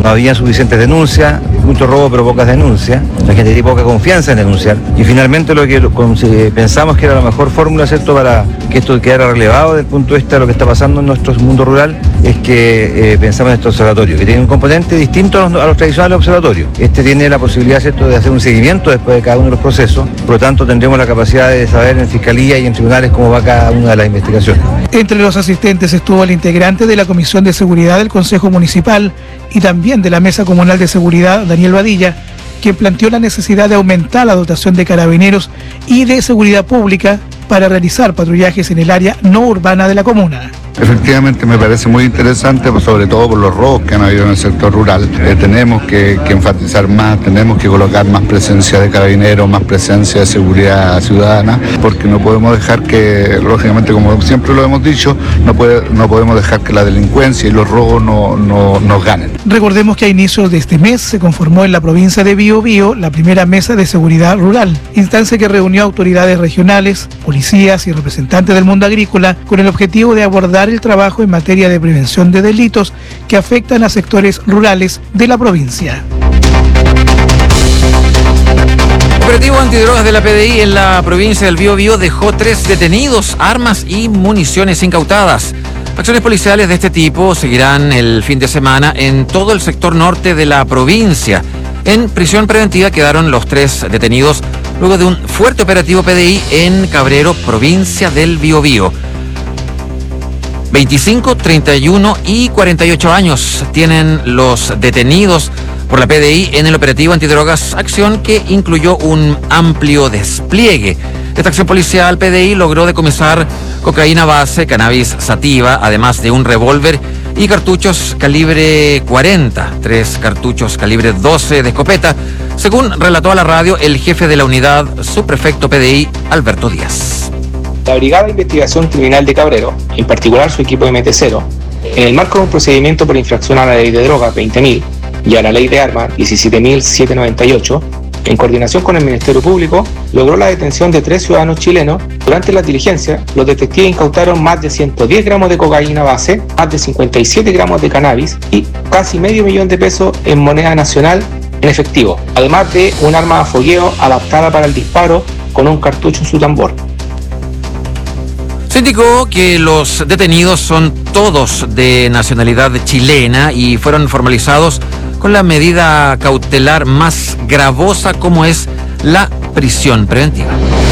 no había suficientes denuncias, mucho robo pero pocas denuncias, la gente tiene poca confianza en denunciar, y finalmente lo que pensamos que era la mejor fórmula, ¿cierto?, para que esto quedara relevado desde el punto de vista de lo que está pasando en nuestro mundo rural, es que pensamos en este observatorio, que tiene un componente distinto a los tradicionales observatorios. Este tiene la posibilidad, ¿cierto?, de hacer un seguimiento después de cada uno de los procesos, por lo tanto tendremos la capacidad de saber en fiscalía y en tribunales cómo va cada una de las investigaciones. Entre los asistentes estuvo el integrante de la Comisión de Seguridad del Consejo Municipal y también de la Mesa Comunal de Seguridad, Daniel Badilla, quien planteó la necesidad de aumentar la dotación de carabineros y de seguridad pública para realizar patrullajes en el área no urbana de la comuna. Efectivamente me parece muy interesante, sobre todo por los robos que han habido en el sector rural. Tenemos que enfatizar más, tenemos que colocar más presencia de carabineros, más presencia de seguridad ciudadana, porque no podemos dejar que, lógicamente, como siempre lo hemos dicho, no podemos dejar que la delincuencia y los robos nos ganen. Recordemos que a inicios de este mes se conformó en la provincia de Biobío la primera mesa de seguridad rural, instancia que reunió autoridades regionales, policías y representantes del mundo agrícola con el objetivo de abordar el trabajo en materia de prevención de delitos que afectan a sectores rurales de la provincia. Operativo antidrogas de la PDI en la provincia del Biobío dejó 3 detenidos, armas y municiones incautadas. Acciones policiales de este tipo seguirán el fin de semana en todo el sector norte de la provincia. En prisión preventiva quedaron los 3 detenidos luego de un fuerte operativo PDI en Cabrero, provincia del Biobío. 25, 31 y 48 años tienen los detenidos por la PDI en el operativo antidrogas, acción que incluyó un amplio despliegue. Esta acción policial PDI logró decomisar cocaína base, cannabis sativa, además de un revólver y cartuchos calibre 40, 3 cartuchos calibre 12 de escopeta, según relató a la radio el jefe de la unidad, subprefecto PDI, Alberto Díaz. La Brigada de Investigación Criminal de Cabrero, en particular su equipo MT0, en el marco de un procedimiento por infracción a la Ley de Drogas 20.000 y a la Ley de Armas 17.798, en coordinación con el Ministerio Público, logró la detención de 3 ciudadanos chilenos. Durante las diligencias, los detectives incautaron más de 110 gramos de cocaína base, más de 57 gramos de cannabis y casi $500,000 de pesos en moneda nacional en efectivo, además de un arma de fogueo adaptada para el disparo con un cartucho en su tambor. Se indicó que los detenidos son todos de nacionalidad chilena y fueron formalizados con la medida cautelar más gravosa, como es la prisión preventiva.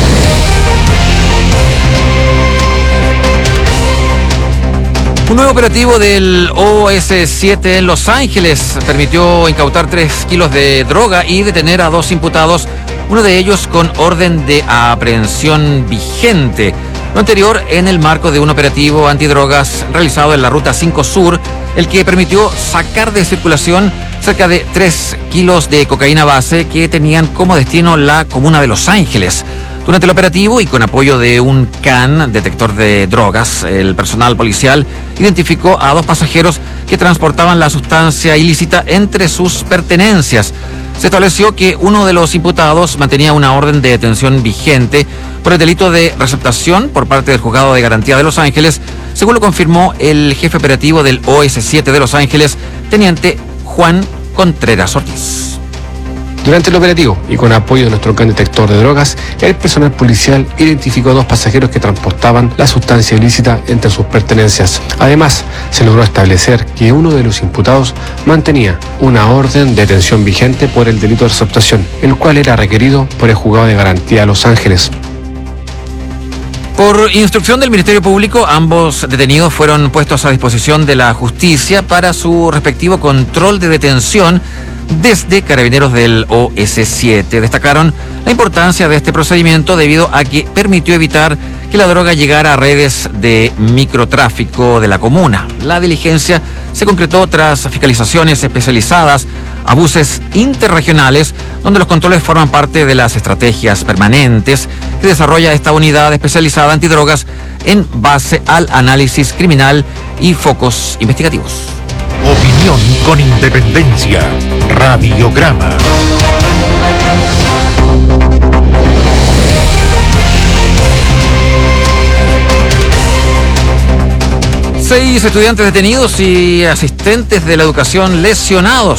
Un nuevo operativo del OS7 en Los Ángeles permitió incautar 3 kilos de droga y detener a 2 imputados, uno de ellos con orden de aprehensión vigente. Lo anterior en el marco de un operativo antidrogas realizado en la Ruta 5 Sur, el que permitió sacar de circulación cerca de 3 kilos de cocaína base que tenían como destino la comuna de Los Ángeles. Durante el operativo y con apoyo de un CAN, detector de drogas, el personal policial identificó a 2 pasajeros que transportaban la sustancia ilícita entre sus pertenencias. Se estableció que uno de los imputados mantenía una orden de detención vigente por el delito de receptación por parte del Juzgado de Garantía de Los Ángeles, según lo confirmó el jefe operativo del OS7 de Los Ángeles, teniente Juan Contreras Ortiz. Durante el operativo y con apoyo de nuestro CAN detector de drogas, el personal policial identificó a 2 pasajeros que transportaban la sustancia ilícita entre sus pertenencias. Además, se logró establecer que uno de los imputados mantenía una orden de detención vigente por el delito de receptación, el cual era requerido por el Juzgado de Garantía de Los Ángeles. Por instrucción del Ministerio Público, ambos detenidos fueron puestos a disposición de la justicia para su respectivo control de detención desde Carabineros del OS7. Destacaron la importancia de este procedimiento debido a que permitió evitar que la droga llegara a redes de microtráfico de la comuna. La diligencia se concretó tras fiscalizaciones especializadas a buses interregionales, donde los controles forman parte de las estrategias permanentes que desarrolla esta unidad especializada antidrogas en base al análisis criminal y focos investigativos. Opinión con independencia. Radiograma. 6 estudiantes detenidos y asistentes de la educación lesionados